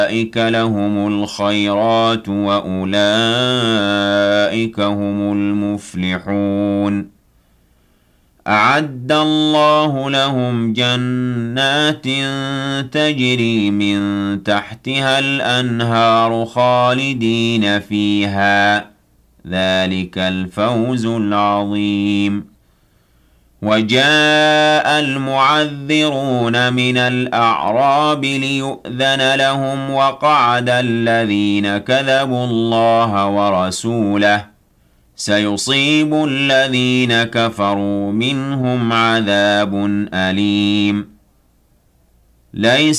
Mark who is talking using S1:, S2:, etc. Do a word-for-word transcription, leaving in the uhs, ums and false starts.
S1: أولئك لهم الخيرات وأولئك هم المفلحون أعد الله لهم جنات تجري من تحتها الأنهار خالدين فيها ذلك الفوز العظيم وجاء المعذرون من الأعراب ليؤذن لهم وقعد الذين كذبوا الله ورسوله سيصيب الذين كفروا منهم عذاب أليم ليس